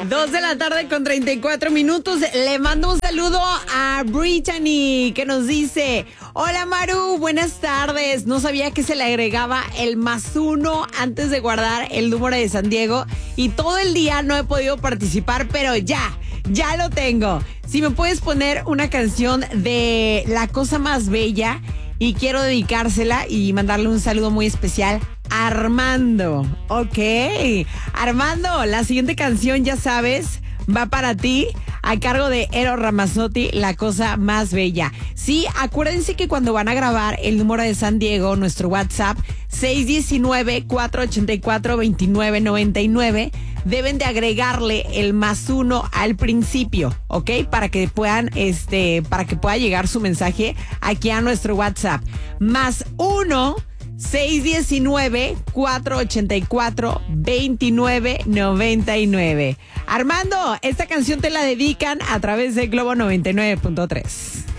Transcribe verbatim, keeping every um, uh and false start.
Dos de la tarde con treinta y cuatro minutos. Le mando un saludo a Brittany que nos dice: hola Maru, buenas tardes. No sabía que se le agregaba el más uno antes de guardar el número de San Diego y todo el día no he podido participar, pero ya, ya lo tengo. Si me puedes poner una canción de La Cosa Más Bella, y quiero dedicársela y mandarle un saludo muy especial a Armando. Ok, Armando, la siguiente canción, ya sabes, va para ti, a cargo de Eros Ramazzotti, La Cosa Más Bella. Sí, acuérdense que cuando van a grabar el número de San Diego, nuestro WhatsApp, seis uno nueve, cuatro ocho cuatro, dos nueve nueve nueve, deben de agregarle el más uno al principio, ¿ok? Para que puedan, este, para que pueda llegar su mensaje aquí a nuestro WhatsApp. Más uno, seis uno nueve, cuatro ocho cuatro, dos nueve nueve nueve. Armando, esta canción te la dedican a través de Globo noventa y nueve punto tres.